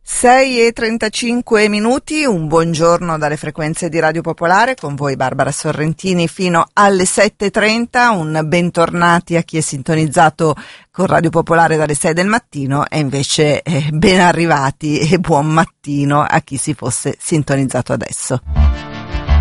6:35, un buongiorno dalle frequenze di Radio Popolare, con voi Barbara Sorrentini fino alle 7:30, un bentornati a chi è sintonizzato con Radio Popolare dalle 6 del mattino e invece ben arrivati e buon mattino a chi si fosse sintonizzato adesso.